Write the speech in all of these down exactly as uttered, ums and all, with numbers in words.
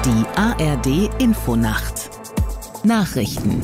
Die A R D-Infonacht. Nachrichten.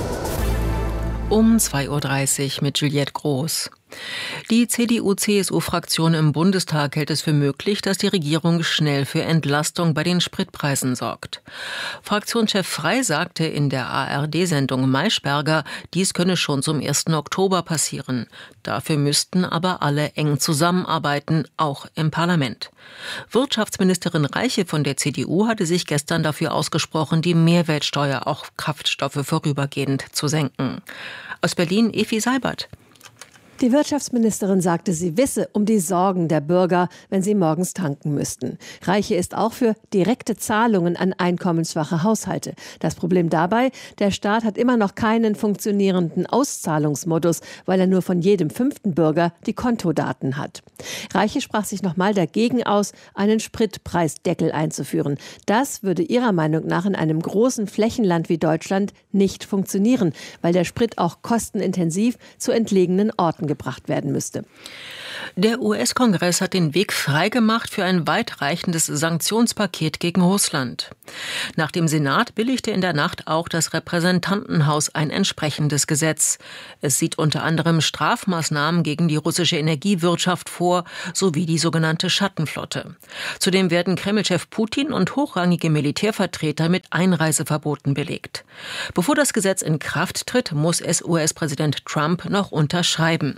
Um zwei Uhr dreißig mit Juliette Groß. Die C D U C S U-Fraktion im Bundestag hält es für möglich, dass die Regierung schnell für Entlastung bei den Spritpreisen sorgt. Fraktionschef Frey sagte in der A R D-Sendung Maischberger, dies könne schon zum ersten Oktober passieren. Dafür müssten aber alle eng zusammenarbeiten, auch im Parlament. Wirtschaftsministerin Reiche von der C D U hatte sich gestern dafür ausgesprochen, die Mehrwertsteuer auf Kraftstoffe vorübergehend zu senken. Aus Berlin Efi Seibert. Die Wirtschaftsministerin sagte, sie wisse um die Sorgen der Bürger, wenn sie morgens tanken müssten. Reiche ist auch für direkte Zahlungen an einkommensschwache Haushalte. Das Problem dabei, der Staat hat immer noch keinen funktionierenden Auszahlungsmodus, weil er nur von jedem fünften Bürger die Kontodaten hat. Reiche sprach sich nochmal dagegen aus, einen Spritpreisdeckel einzuführen. Das würde ihrer Meinung nach in einem großen Flächenland wie Deutschland nicht funktionieren, weil der Sprit auch kostenintensiv zu entlegenen Orten gebracht werden müsste. Der U S-Kongress hat den Weg freigemacht für ein weitreichendes Sanktionspaket gegen Russland. Nach dem Senat billigte in der Nacht auch das Repräsentantenhaus ein entsprechendes Gesetz. Es sieht unter anderem Strafmaßnahmen gegen die russische Energiewirtschaft vor, sowie die sogenannte Schattenflotte. Zudem werden Kremlchef Putin und hochrangige Militärvertreter mit Einreiseverboten belegt. Bevor das Gesetz in Kraft tritt, muss es U S-Präsident Trump noch unterschreiben.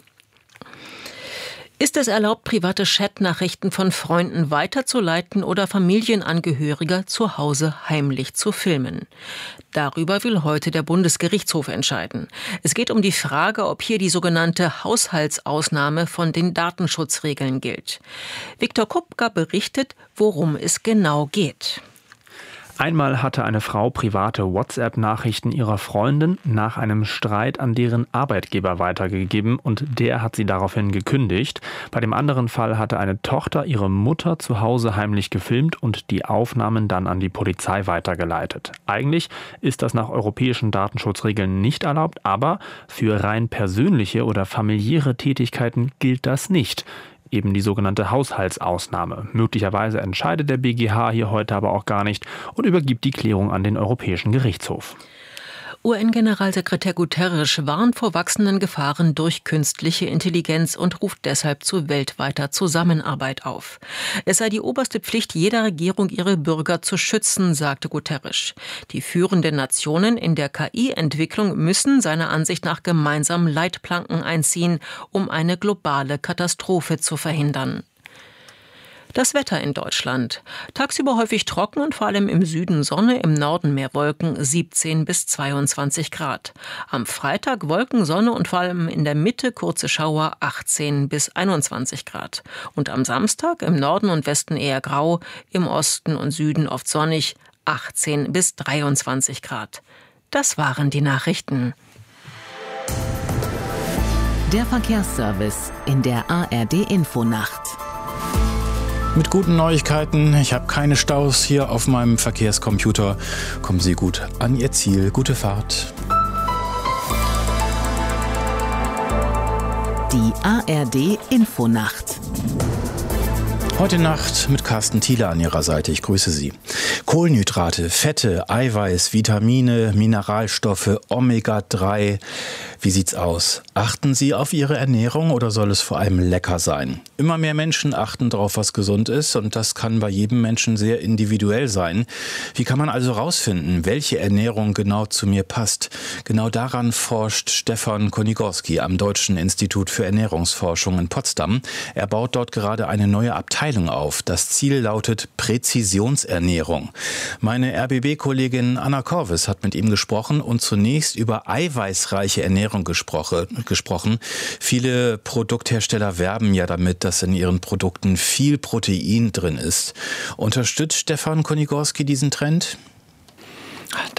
Ist es erlaubt, private Chatnachrichten von Freunden weiterzuleiten oder Familienangehörige zu Hause heimlich zu filmen? Darüber will heute der Bundesgerichtshof entscheiden. Es geht um die Frage, ob hier die sogenannte Haushaltsausnahme von den Datenschutzregeln gilt. Viktor Kupka berichtet, worum es genau geht. Einmal hatte eine Frau private WhatsApp-Nachrichten ihrer Freundin nach einem Streit an deren Arbeitgeber weitergegeben und der hat sie daraufhin gekündigt. Bei dem anderen Fall hatte eine Tochter ihre Mutter zu Hause heimlich gefilmt und die Aufnahmen dann an die Polizei weitergeleitet. Eigentlich ist das nach europäischen Datenschutzregeln nicht erlaubt, aber für rein persönliche oder familiäre Tätigkeiten gilt das nicht. Eben die sogenannte Haushaltsausnahme. Möglicherweise entscheidet der B G H hier heute aber auch gar nicht und übergibt die Klärung an den Europäischen Gerichtshof. U N-Generalsekretär Guterres warnt vor wachsenden Gefahren durch künstliche Intelligenz und ruft deshalb zu weltweiter Zusammenarbeit auf. Es sei die oberste Pflicht jeder Regierung, ihre Bürger zu schützen, sagte Guterres. Die führenden Nationen in der K I-Entwicklung müssen seiner Ansicht nach gemeinsam Leitplanken einziehen, um eine globale Katastrophe zu verhindern. Das Wetter in Deutschland. Tagsüber häufig trocken und vor allem im Süden Sonne, im Norden mehr Wolken, siebzehn bis zweiundzwanzig Grad. Am Freitag Wolken, Sonne und vor allem in der Mitte kurze Schauer, achtzehn bis einundzwanzig Grad. Und am Samstag im Norden und Westen eher grau, im Osten und Süden oft sonnig, achtzehn bis dreiundzwanzig Grad. Das waren die Nachrichten. Der Verkehrsservice in der A R D-Infonacht. Mit guten Neuigkeiten. Ich habe keine Staus hier auf meinem Verkehrscomputer. Kommen Sie gut an Ihr Ziel. Gute Fahrt. Die A R D-Infonacht. Heute Nacht mit Carsten Thiele an Ihrer Seite. Ich grüße Sie. Kohlenhydrate, Fette, Eiweiß, Vitamine, Mineralstoffe, Omega drei. Wie sieht's aus? Achten Sie auf Ihre Ernährung oder soll es vor allem lecker sein? Immer mehr Menschen achten darauf, was gesund ist, und das kann bei jedem Menschen sehr individuell sein. Wie kann man also rausfinden, welche Ernährung genau zu mir passt? Genau daran forscht Stefan Konigorski am Deutschen Institut für Ernährungsforschung in Potsdam. Er baut dort gerade eine neue Abteilung auf. Das Ziel lautet Präzisionsernährung. Meine R B B-Kollegin Anna Korvis hat mit ihm gesprochen und zunächst über eiweißreiche Ernährung gesprochen. gesprochen. Viele Produkthersteller werben ja damit, dass in ihren Produkten viel Protein drin ist. Unterstützt Stefan Konigorski diesen Trend? Das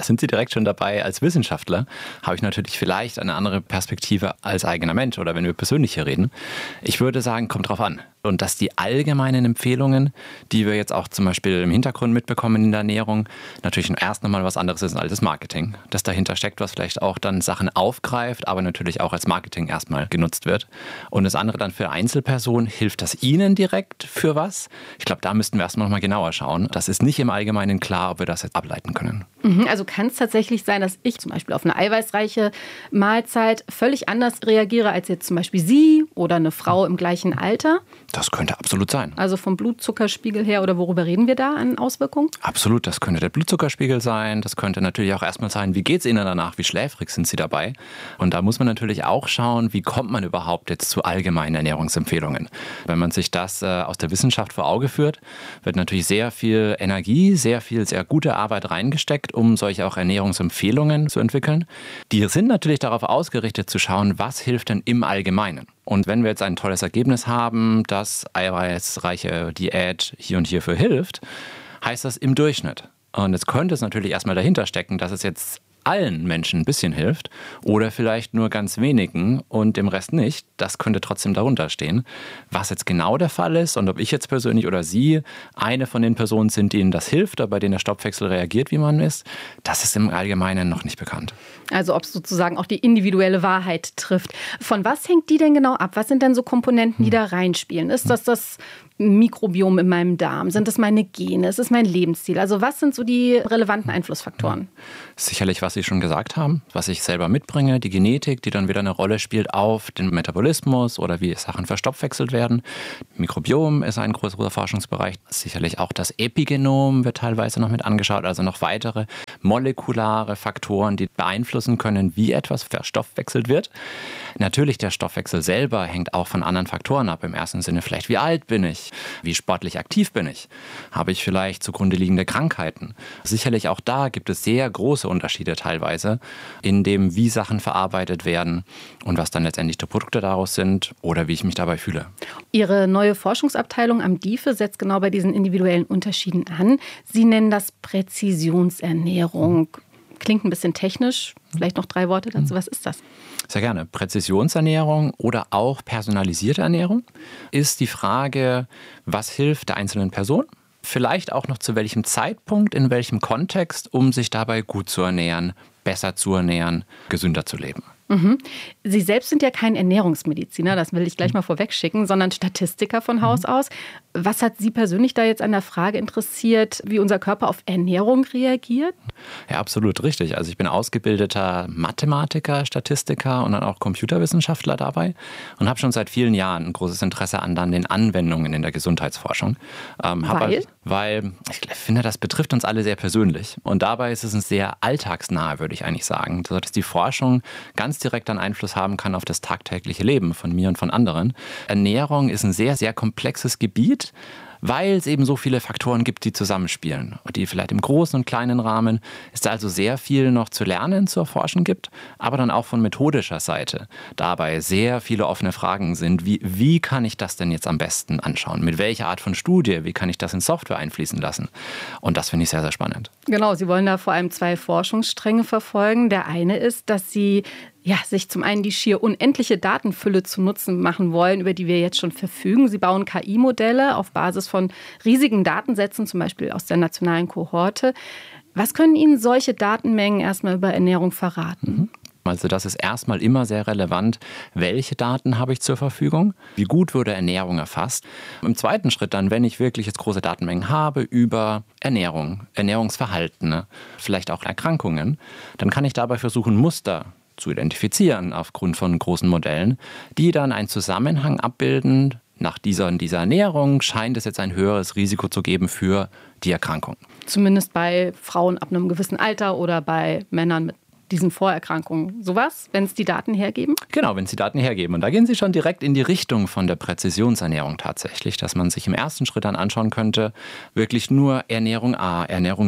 sind Sie direkt schon dabei. Als Wissenschaftler habe ich natürlich vielleicht eine andere Perspektive als eigener Mensch oder wenn wir persönlich hier reden. Ich würde sagen, kommt drauf an. Und dass die allgemeinen Empfehlungen, die wir jetzt auch zum Beispiel im Hintergrund mitbekommen in der Ernährung, natürlich erst nochmal was anderes ist als das Marketing. Das dahinter steckt, was vielleicht auch dann Sachen aufgreift, aber natürlich auch als Marketing erstmal genutzt wird. Und das andere dann für Einzelpersonen, hilft das Ihnen direkt für was? Ich glaube, da müssten wir erstmal nochmal genauer schauen. Das ist nicht im Allgemeinen klar, ob wir das jetzt ableiten können. Also kann es tatsächlich sein, dass ich zum Beispiel auf eine eiweißreiche Mahlzeit völlig anders reagiere als jetzt zum Beispiel Sie oder eine Frau im gleichen Alter? Das könnte absolut sein. Also vom Blutzuckerspiegel her oder worüber reden wir da an Auswirkungen? Absolut, das könnte der Blutzuckerspiegel sein. Das könnte natürlich auch erstmal sein, wie geht es Ihnen danach, wie schläfrig sind Sie dabei? Und da muss man natürlich auch schauen, wie kommt man überhaupt jetzt zu allgemeinen Ernährungsempfehlungen. Wenn man sich das äh, aus der Wissenschaft vor Auge führt, wird natürlich sehr viel Energie, sehr viel, sehr gute Arbeit reingesteckt, um solche auch Ernährungsempfehlungen zu entwickeln. Die sind natürlich darauf ausgerichtet zu schauen, was hilft denn im Allgemeinen. Und wenn wir jetzt ein tolles Ergebnis haben, dass eiweißreiche Diät hier und hierfür hilft, heißt das im Durchschnitt. Und jetzt könnte es natürlich erstmal dahinter stecken, dass es jetzt allen Menschen ein bisschen hilft oder vielleicht nur ganz wenigen und dem Rest nicht. Das könnte trotzdem darunter stehen. Was jetzt genau der Fall ist und ob ich jetzt persönlich oder Sie eine von den Personen sind, denen das hilft oder bei denen der Stoffwechsel reagiert, wie man ist, das ist im Allgemeinen noch nicht bekannt. Also ob es sozusagen auch die individuelle Wahrheit trifft. Von was hängt die denn genau ab? Was sind denn so Komponenten, die da reinspielen? Ist das das Mikrobiom in meinem Darm? Sind es meine Gene? Ist es mein Lebensstil? Also was sind so die relevanten Einflussfaktoren? Sicherlich, was Sie schon gesagt haben, was ich selber mitbringe, die Genetik, die dann wieder eine Rolle spielt auf den Metabolismus oder wie Sachen verstoffwechselt werden. Mikrobiom ist ein großer Forschungsbereich. Sicherlich auch das Epigenom wird teilweise noch mit angeschaut, also noch weitere molekulare Faktoren, die beeinflussen können, wie etwas verstoffwechselt wird. Natürlich, der Stoffwechsel selber hängt auch von anderen Faktoren ab. Im ersten Sinne vielleicht, wie alt bin ich? Wie sportlich aktiv bin ich? Habe ich vielleicht zugrunde liegende Krankheiten? Sicherlich auch da gibt es sehr große Unterschiede teilweise in dem, wie Sachen verarbeitet werden und was dann letztendlich die Produkte daraus sind oder wie ich mich dabei fühle. Ihre neue Forschungsabteilung am D I F E setzt genau bei diesen individuellen Unterschieden an. Sie nennen das Präzisionsernährung. Klingt ein bisschen technisch. Vielleicht noch drei Worte dazu. Was ist das? Sehr gerne. Präzisionsernährung oder auch personalisierte Ernährung ist die Frage, was hilft der einzelnen Person? Vielleicht auch noch zu welchem Zeitpunkt, in welchem Kontext, um sich dabei gut zu ernähren, besser zu ernähren, gesünder zu leben. Mhm. Sie selbst sind ja kein Ernährungsmediziner, das will ich gleich mal vorwegschicken, sondern Statistiker von Haus aus. Was hat Sie persönlich da jetzt an der Frage interessiert, wie unser Körper auf Ernährung reagiert? Ja, absolut richtig. Also ich bin ausgebildeter Mathematiker, Statistiker und dann auch Computerwissenschaftler dabei und habe schon seit vielen Jahren ein großes Interesse an dann den Anwendungen in der Gesundheitsforschung. Ähm, weil? Halt, weil ich finde, das betrifft uns alle sehr persönlich. Und dabei ist es ein sehr alltagsnahe, würde ich eigentlich sagen, dass die Forschung ganz direkt einen Einfluss haben kann auf das tagtägliche Leben von mir und von anderen. Ernährung ist ein sehr, sehr komplexes Gebiet, weil es eben so viele Faktoren gibt, die zusammenspielen. Und die vielleicht im großen und kleinen Rahmen ist da also sehr viel noch zu lernen, zu erforschen gibt, aber dann auch von methodischer Seite dabei sehr viele offene Fragen sind. Wie, wie kann ich das denn jetzt am besten anschauen? Mit welcher Art von Studie? Wie kann ich das in Software einfließen lassen? Und das finde ich sehr, sehr spannend. Genau, Sie wollen da vor allem zwei Forschungsstränge verfolgen. Der eine ist, dass Sie ja, sich zum einen die schier unendliche Datenfülle zu Nutzen machen wollen, über die wir jetzt schon verfügen. Sie bauen K I-Modelle auf Basis von riesigen Datensätzen, zum Beispiel aus der nationalen Kohorte. Was können Ihnen solche Datenmengen erstmal über Ernährung verraten? Also das ist erstmal immer sehr relevant, welche Daten habe ich zur Verfügung, wie gut wurde Ernährung erfasst. Im zweiten Schritt dann, wenn ich wirklich jetzt große Datenmengen habe über Ernährung, Ernährungsverhalten, vielleicht auch Erkrankungen, dann kann ich dabei versuchen, Muster zu identifizieren aufgrund von großen Modellen, die dann einen Zusammenhang abbilden. Nach dieser, dieser Ernährung scheint es jetzt ein höheres Risiko zu geben für die Erkrankung. Zumindest bei Frauen ab einem gewissen Alter oder bei Männern mit diesen Vorerkrankungen. Sowas, wenn es die Daten hergeben? Genau, wenn es die Daten hergeben. Und da gehen Sie schon direkt in die Richtung von der Präzisionsernährung tatsächlich, dass man sich im ersten Schritt dann anschauen könnte, wirklich nur Ernährung A, Ernährung B.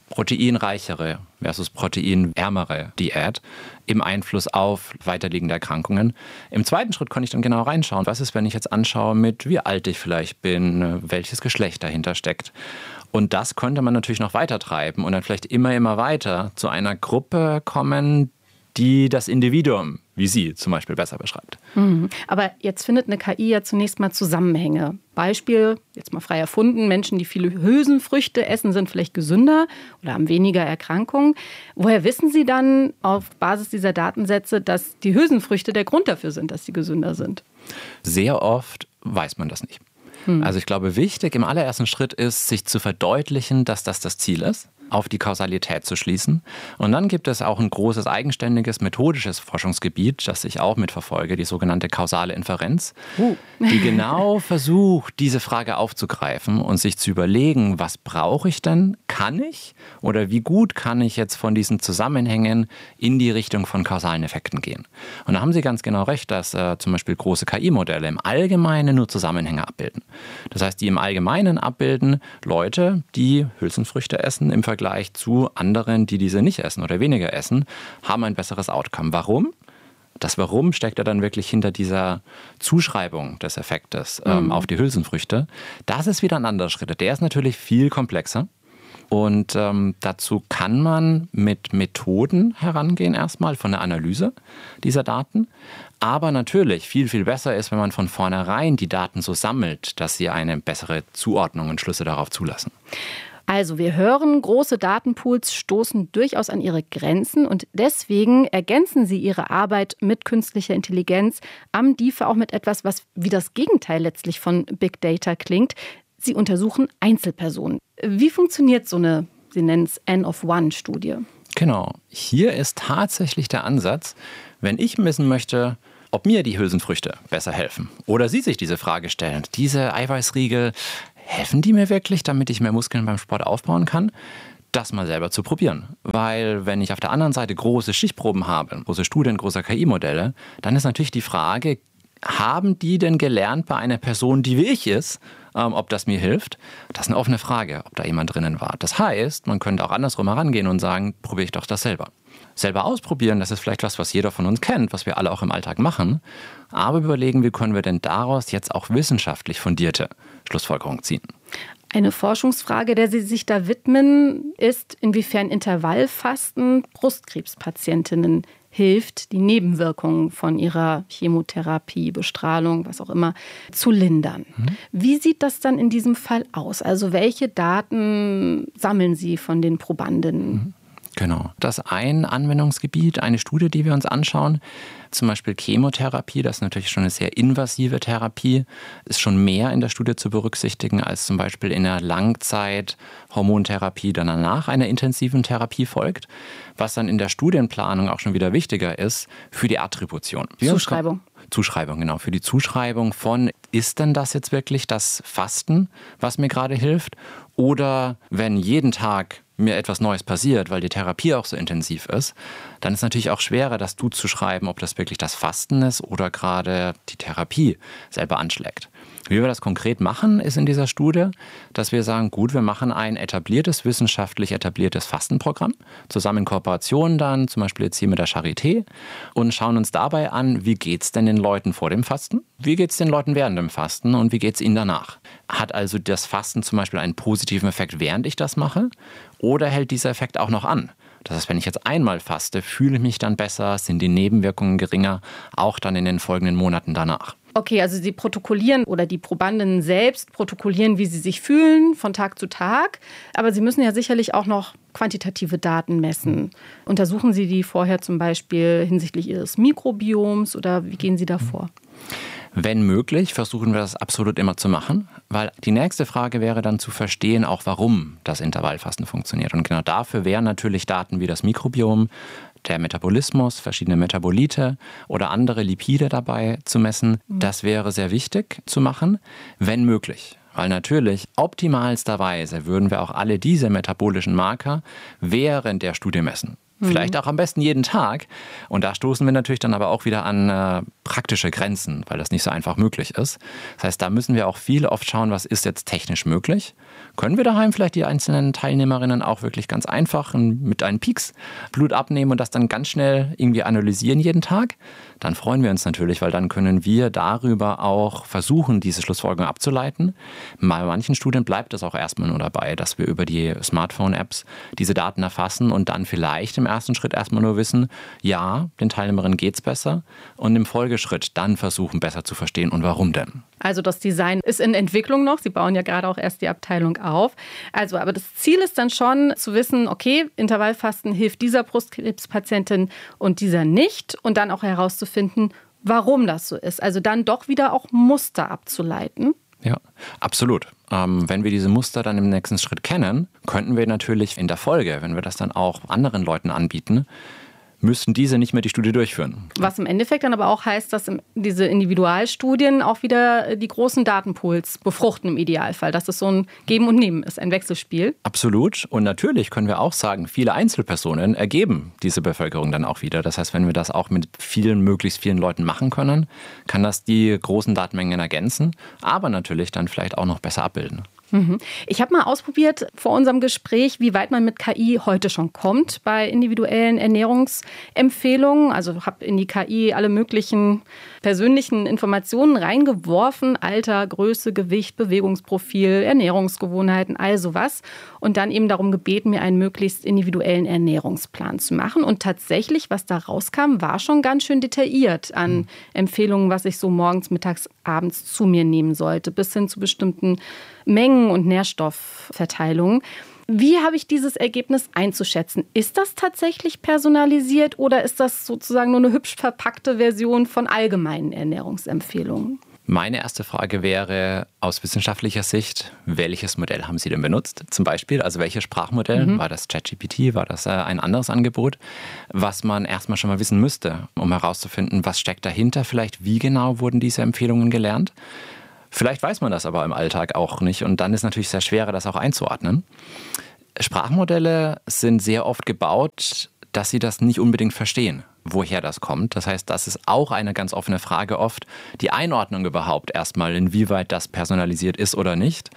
proteinreichere versus proteinärmere Diät im Einfluss auf weiterliegende Erkrankungen. Im zweiten Schritt konnte ich dann genau reinschauen, was ist, wenn ich jetzt anschaue, mit wie alt ich vielleicht bin, welches Geschlecht dahinter steckt. Und das konnte man natürlich noch weiter treiben und dann vielleicht immer, immer weiter zu einer Gruppe kommen, die das Individuum, wie Sie zum Beispiel, besser beschreibt. Mhm. Aber jetzt findet eine K I ja zunächst mal Zusammenhänge. Beispiel, jetzt mal frei erfunden, Menschen, die viele Hülsenfrüchte essen, sind vielleicht gesünder oder haben weniger Erkrankungen. Woher wissen Sie dann auf Basis dieser Datensätze, dass die Hülsenfrüchte der Grund dafür sind, dass sie gesünder sind? Sehr oft weiß man das nicht. Hm. Also ich glaube, wichtig im allerersten Schritt ist, sich zu verdeutlichen, dass das das Ziel ist, auf die Kausalität zu schließen. Und dann gibt es auch ein großes, eigenständiges, methodisches Forschungsgebiet, das ich auch mitverfolge, die sogenannte kausale Inferenz, uh. die genau versucht, diese Frage aufzugreifen und sich zu überlegen, was brauche ich denn, kann ich oder wie gut kann ich jetzt von diesen Zusammenhängen in die Richtung von kausalen Effekten gehen. Und da haben Sie ganz genau recht, dass äh, zum Beispiel große K I-Modelle im Allgemeinen nur Zusammenhänge abbilden. Das heißt, die im Allgemeinen abbilden Leute, die Hülsenfrüchte essen im Vergleich Vergleich zu anderen, die diese nicht essen oder weniger essen, haben ein besseres Outcome. Warum? Das Warum steckt ja dann wirklich hinter dieser Zuschreibung des Effektes ähm, mhm. auf die Hülsenfrüchte. Das ist wieder ein anderer Schritt. Der ist natürlich viel komplexer. Und ähm, dazu kann man mit Methoden herangehen, erstmal von der Analyse dieser Daten. Aber natürlich viel, viel besser ist, wenn man von vornherein die Daten so sammelt, dass sie eine bessere Zuordnung und Schlüsse darauf zulassen. Also wir hören, große Datenpools stoßen durchaus an ihre Grenzen und deswegen ergänzen Sie Ihre Arbeit mit künstlicher Intelligenz am D I F A auch mit etwas, was wie das Gegenteil letztlich von Big Data klingt. Sie untersuchen Einzelpersonen. Wie funktioniert so eine, Sie nennen es N-of-One-Studie? Genau. Hier ist tatsächlich der Ansatz, wenn ich messen möchte, ob mir die Hülsenfrüchte besser helfen oder Sie sich diese Frage stellen, diese Eiweißriegel, helfen die mir wirklich, damit ich mehr Muskeln beim Sport aufbauen kann? Das mal selber zu probieren. Weil wenn ich auf der anderen Seite große Stichproben habe, große Studien, große K I-Modelle, dann ist natürlich die Frage, haben die denn gelernt bei einer Person, die wie ich ist, ähm, ob das mir hilft? Das ist eine offene Frage, ob da jemand drinnen war. Das heißt, man könnte auch andersrum herangehen und sagen, probiere ich doch das selber. Selber ausprobieren, das ist vielleicht was, was jeder von uns kennt, was wir alle auch im Alltag machen. Aber überlegen, wie können wir denn daraus jetzt auch wissenschaftlich fundierte Schlussfolgerungen ziehen? Eine Forschungsfrage, der Sie sich da widmen, ist, inwiefern Intervallfasten Brustkrebspatientinnen hilft, die Nebenwirkungen von ihrer Chemotherapie, Bestrahlung, was auch immer, zu lindern. Mhm. Wie sieht das dann in diesem Fall aus? Also welche Daten sammeln Sie von den Probandinnen? Mhm. Genau. Das ist ein Anwendungsgebiet, eine Studie, die wir uns anschauen. Zum Beispiel Chemotherapie, das ist natürlich schon eine sehr invasive Therapie, ist schon mehr in der Studie zu berücksichtigen als zum Beispiel in der Langzeit-Hormontherapie, dann danach einer intensiven Therapie folgt. Was dann in der Studienplanung auch schon wieder wichtiger ist, für die Attribution. Zuschreibung. Zuschreibung, genau. Für die Zuschreibung von, ist denn das jetzt wirklich das Fasten, was mir gerade hilft? Oder wenn jeden Tag mir etwas Neues passiert, weil die Therapie auch so intensiv ist, dann ist es natürlich auch schwerer, das zuzuschreiben, ob das wirklich das Fasten ist oder gerade die Therapie selber anschlägt. Wie wir das konkret machen, ist in dieser Studie, dass wir sagen, gut, wir machen ein etabliertes, wissenschaftlich etabliertes Fastenprogramm, zusammen in Kooperation dann, zum Beispiel jetzt hier mit der Charité, und schauen uns dabei an, wie geht es denn den Leuten vor dem Fasten, wie geht es den Leuten während dem Fasten und wie geht es ihnen danach. Hat also das Fasten zum Beispiel einen positiven Effekt, während ich das mache, oder hält dieser Effekt auch noch an? Das heißt, wenn ich jetzt einmal faste, fühle ich mich dann besser, sind die Nebenwirkungen geringer, auch dann in den folgenden Monaten danach. Okay, also Sie protokollieren oder die Probandinnen selbst protokollieren, wie sie sich fühlen von Tag zu Tag. Aber Sie müssen ja sicherlich auch noch quantitative Daten messen. Untersuchen Sie die vorher zum Beispiel hinsichtlich Ihres Mikrobioms oder wie gehen Sie da vor? Wenn möglich, versuchen wir das absolut immer zu machen, weil die nächste Frage wäre dann zu verstehen, auch warum das Intervallfasten funktioniert. Und genau dafür wären natürlich Daten wie das Mikrobiom, der Metabolismus, verschiedene Metabolite oder andere Lipide dabei zu messen. Das wäre sehr wichtig zu machen, wenn möglich. Weil natürlich optimalsterweise würden wir auch alle diese metabolischen Marker während der Studie messen. Vielleicht auch am besten jeden Tag. Und da stoßen wir natürlich dann aber auch wieder an äh, praktische Grenzen, weil das nicht so einfach möglich ist. Das heißt, da müssen wir auch viel oft schauen, was ist jetzt technisch möglich. Können wir daheim vielleicht die einzelnen Teilnehmerinnen auch wirklich ganz einfach mit einem Pieks Blut abnehmen und das dann ganz schnell irgendwie analysieren jeden Tag? Dann freuen wir uns natürlich, weil dann können wir darüber auch versuchen, diese Schlussfolgerung abzuleiten. Bei manchen Studien bleibt es auch erstmal nur dabei, dass wir über die Smartphone-Apps diese Daten erfassen und dann vielleicht im ersten Schritt erstmal nur wissen, ja, den Teilnehmerinnen geht es besser und im Folgeschritt dann versuchen, besser zu verstehen und warum denn. Also das Design ist in Entwicklung noch. Sie bauen ja gerade auch erst die Abteilung auf. Also, aber das Ziel ist dann schon zu wissen, okay, Intervallfasten hilft dieser Brustkrebspatientin und dieser nicht und dann auch herauszufinden, warum das so ist. Also dann doch wieder auch Muster abzuleiten. Ja, absolut. Ähm, wenn wir diese Muster dann im nächsten Schritt kennen, könnten wir natürlich in der Folge, wenn wir das dann auch anderen Leuten anbieten, müssten diese nicht mehr die Studie durchführen. Was im Endeffekt dann aber auch heißt, dass diese Individualstudien auch wieder die großen Datenpools befruchten im Idealfall, dass es so ein Geben und Nehmen ist, ein Wechselspiel. Absolut. Und natürlich können wir auch sagen, viele Einzelpersonen ergeben diese Bevölkerung dann auch wieder. Das heißt, wenn wir das auch mit vielen, möglichst vielen Leuten machen können, kann das die großen Datenmengen ergänzen, aber natürlich dann vielleicht auch noch besser abbilden. Ich habe mal ausprobiert vor unserem Gespräch, wie weit man mit K I heute schon kommt bei individuellen Ernährungsempfehlungen. Also habe in die K I alle möglichen persönlichen Informationen reingeworfen. Alter, Größe, Gewicht, Bewegungsprofil, Ernährungsgewohnheiten, all sowas. Und dann eben darum gebeten, mir einen möglichst individuellen Ernährungsplan zu machen. Und tatsächlich, was da rauskam, war schon ganz schön detailliert an Empfehlungen, was ich so morgens, mittags, abends zu mir nehmen sollte, bis hin zu bestimmten Mengen und Nährstoffverteilungen. Wie habe ich dieses Ergebnis einzuschätzen? Ist das tatsächlich personalisiert oder ist das sozusagen nur eine hübsch verpackte Version von allgemeinen Ernährungsempfehlungen? Meine erste Frage wäre aus wissenschaftlicher Sicht, welches Modell haben Sie denn benutzt? Zum Beispiel, also welches Sprachmodell? Mhm. War das ChatGPT? War das ein anderes Angebot? Was man erstmal schon mal wissen müsste, um herauszufinden, was steckt dahinter? Vielleicht, wie genau wurden diese Empfehlungen gelernt? Vielleicht weiß man das aber im Alltag auch nicht und dann ist es natürlich sehr schwer, das auch einzuordnen. Sprachmodelle sind sehr oft gebaut, dass sie das nicht unbedingt verstehen, woher das kommt. Das heißt, das ist auch eine ganz offene Frage oft, die Einordnung überhaupt erstmal, inwieweit das personalisiert ist oder nicht.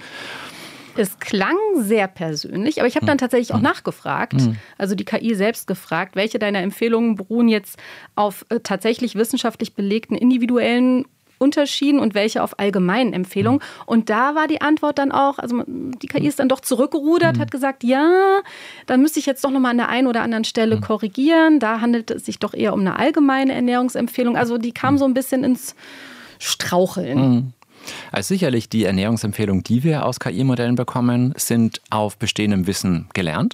Es klang sehr persönlich, aber ich habe dann tatsächlich auch nachgefragt, also die K I selbst gefragt, welche deiner Empfehlungen beruhen jetzt auf äh, tatsächlich wissenschaftlich belegten individuellen Unterschieden und welche auf allgemeinen Empfehlungen. Und da war die Antwort dann auch, also die K I ist dann doch zurückgerudert, mhm. hat gesagt, ja, da müsste ich jetzt doch nochmal an der einen oder anderen Stelle mhm. korrigieren. Da handelt es sich doch eher um eine allgemeine Ernährungsempfehlung. Also die kam so ein bisschen ins Straucheln. Mhm. Also sicherlich die Ernährungsempfehlungen, die wir aus K I-Modellen bekommen, sind auf bestehendem Wissen gelernt.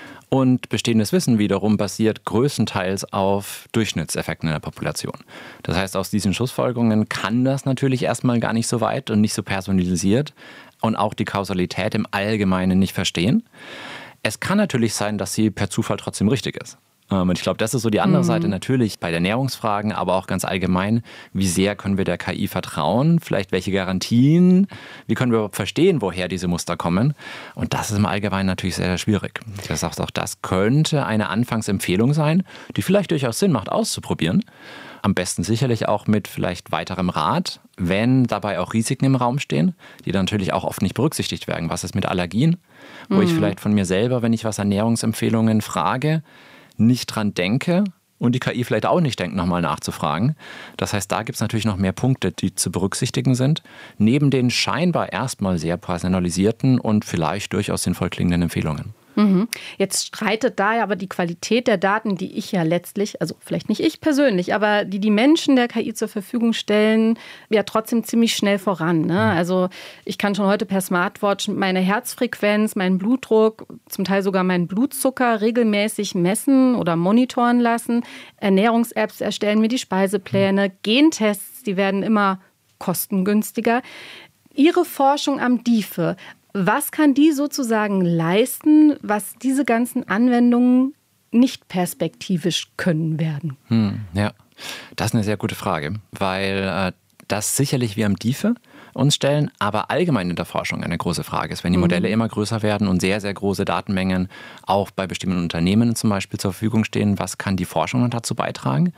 Und bestehendes Wissen wiederum basiert größtenteils auf Durchschnittseffekten in der Population. Das heißt, aus diesen Schlussfolgerungen kann das natürlich erstmal gar nicht so weit und nicht so personalisiert und auch die Kausalität im Allgemeinen nicht verstehen. Es kann natürlich sein, dass sie per Zufall trotzdem richtig ist. Und ich glaube, das ist so die andere mhm. Seite natürlich bei den Ernährungsfragen, aber auch ganz allgemein, wie sehr können wir der K I vertrauen, vielleicht welche Garantien, wie können wir überhaupt verstehen, woher diese Muster kommen. Und das ist im Allgemeinen natürlich sehr, sehr schwierig. Das heißt, auch das könnte eine Anfangsempfehlung sein, die vielleicht durchaus Sinn macht, auszuprobieren. Am besten sicherlich auch mit vielleicht weiterem Rat, wenn dabei auch Risiken im Raum stehen, die dann natürlich auch oft nicht berücksichtigt werden. Was ist mit Allergien? Wo mhm. ich vielleicht von mir selber, wenn ich was Ernährungsempfehlungen frage, nicht dran denke und die K I vielleicht auch nicht denkt, nochmal nachzufragen. Das heißt, da gibt es natürlich noch mehr Punkte, die zu berücksichtigen sind, neben den scheinbar erstmal sehr personalisierten und vielleicht durchaus sinnvoll klingenden Empfehlungen. Mhm. Jetzt streitet da ja aber die Qualität der Daten, die ich ja letztlich, also vielleicht nicht ich persönlich, aber die die Menschen der K I zur Verfügung stellen, ja trotzdem ziemlich schnell voran. Ne? Also ich kann schon heute per Smartwatch meine Herzfrequenz, meinen Blutdruck, zum Teil sogar meinen Blutzucker regelmäßig messen oder monitoren lassen. Ernährungs-Apps erstellen mir die Speisepläne, Gentests, die werden immer kostengünstiger. Ihre Forschung am D I F E, was kann die sozusagen leisten, was diese ganzen Anwendungen nicht perspektivisch können werden? Hm, ja, das ist eine sehr gute Frage, weil äh, das sicherlich wie am D I F E uns stellen, aber allgemein in der Forschung eine große Frage ist, wenn die Modelle mhm. immer größer werden und sehr, sehr große Datenmengen auch bei bestimmten Unternehmen zum Beispiel zur Verfügung stehen, was kann die Forschung noch dazu beitragen?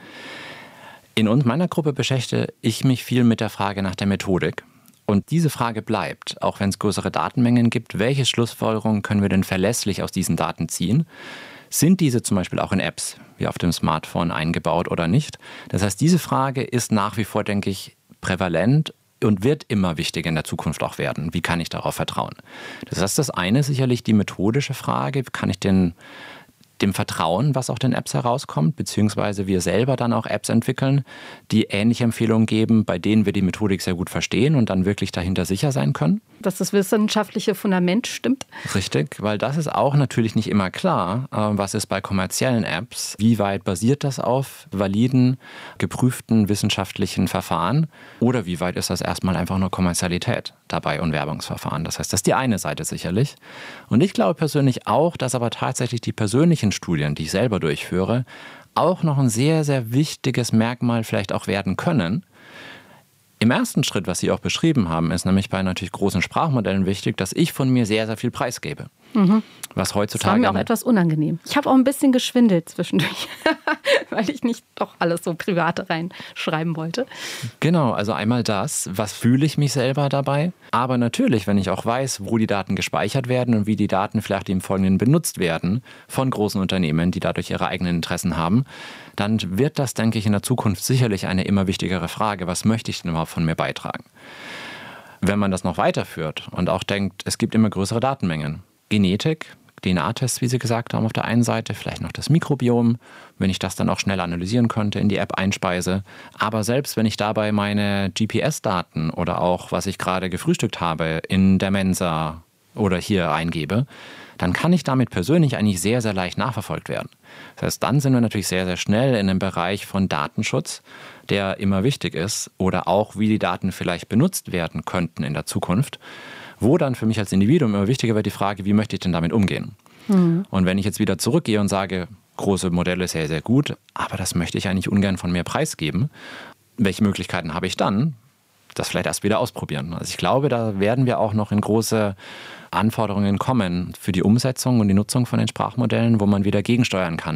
In uns, meiner Gruppe, beschäftige ich mich viel mit der Frage nach der Methodik. Und diese Frage bleibt, auch wenn es größere Datenmengen gibt, welche Schlussfolgerungen können wir denn verlässlich aus diesen Daten ziehen? Sind diese zum Beispiel auch in Apps wie auf dem Smartphone eingebaut oder nicht? Das heißt, diese Frage ist nach wie vor, denke ich, prävalent und wird immer wichtiger in der Zukunft auch werden. Wie kann ich darauf vertrauen? Das heißt, das eine ist sicherlich die methodische Frage. Kann ich den dem vertrauen, was auch den Apps herauskommt, beziehungsweise wir selber dann auch Apps entwickeln, die ähnliche Empfehlungen geben, bei denen wir die Methodik sehr gut verstehen und dann wirklich dahinter sicher sein können. Dass das wissenschaftliche Fundament stimmt. Richtig, weil das ist auch natürlich nicht immer klar. Was ist bei kommerziellen Apps? Wie weit basiert das auf validen, geprüften wissenschaftlichen Verfahren? Oder wie weit ist das erstmal einfach nur Kommerzialität dabei und Werbungsverfahren? Das heißt, das ist die eine Seite sicherlich. Und ich glaube persönlich auch, dass aber tatsächlich die persönlichen Studien, die ich selber durchführe, auch noch ein sehr, sehr wichtiges Merkmal vielleicht auch werden können. Im ersten Schritt, was Sie auch beschrieben haben, ist nämlich bei natürlich großen Sprachmodellen wichtig, dass ich von mir sehr, sehr viel preisgebe. Mhm. Was heutzutage. Das war mir auch etwas unangenehm. Ich habe auch ein bisschen geschwindelt zwischendurch, weil ich nicht doch alles so Private reinschreiben wollte. Genau, also einmal das, was fühle ich mich selber dabei? Aber natürlich, wenn ich auch weiß, wo die Daten gespeichert werden und wie die Daten vielleicht im Folgenden benutzt werden von großen Unternehmen, die dadurch ihre eigenen Interessen haben, dann wird das, denke ich, in der Zukunft sicherlich eine immer wichtigere Frage. Was möchte ich denn überhaupt von mir beitragen? Wenn man das noch weiterführt und auch denkt, es gibt immer größere Datenmengen. Genetik, D N A-Tests, wie Sie gesagt haben, auf der einen Seite, vielleicht noch das Mikrobiom, wenn ich das dann auch schnell analysieren könnte, in die App einspeise. Aber selbst wenn ich dabei meine G P S-Daten oder auch, was ich gerade gefrühstückt habe, in der Mensa oder hier eingebe, dann kann ich damit persönlich eigentlich sehr, sehr leicht nachverfolgt werden. Das heißt, dann sind wir natürlich sehr, sehr schnell in einem Bereich von Datenschutz, der immer wichtig ist, oder auch, wie die Daten vielleicht benutzt werden könnten in der Zukunft, wo dann für mich als Individuum immer wichtiger wird die Frage, wie möchte ich denn damit umgehen? Mhm. Und wenn ich jetzt wieder zurückgehe und sage, große Modelle sehr, sehr gut, aber das möchte ich eigentlich ungern von mir preisgeben, welche Möglichkeiten habe ich dann? Das vielleicht erst wieder ausprobieren. Also ich glaube, da werden wir auch noch in große Anforderungen kommen für die Umsetzung und die Nutzung von den Sprachmodellen, wo man wieder gegensteuern kann.